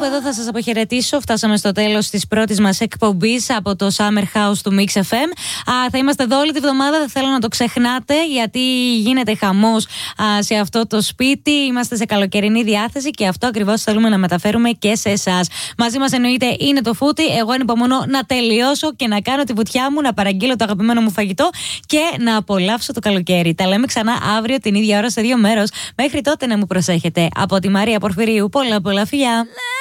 κάπου εδώ θα σας αποχαιρετήσω. Φτάσαμε στο τέλος της πρώτης μας εκπομπής από το Summer House του Mix FM. Θα είμαστε εδώ όλη τη βδομάδα, δεν θέλω να το ξεχνάτε, γιατί γίνεται χαμός σε αυτό το σπίτι. Είμαστε σε καλοκαιρινή διάθεση και αυτό ακριβώς θέλουμε να μεταφέρουμε και σε εσάς. Μαζί μας εννοείται είναι το φούτι. Εγώ ανυπομονώ να τελειώσω και να κάνω τη βουτιά μου, να παραγγείλω το αγαπημένο μου φαγητό και να απολαύσω το καλοκαίρι. Τα λέμε ξανά αύριο την ίδια ώρα σε 2 μέρος. Μέχρι τότε να μου προσέχετε. Από τη Μαρία Πορφυρίου, πολλά φιλιά.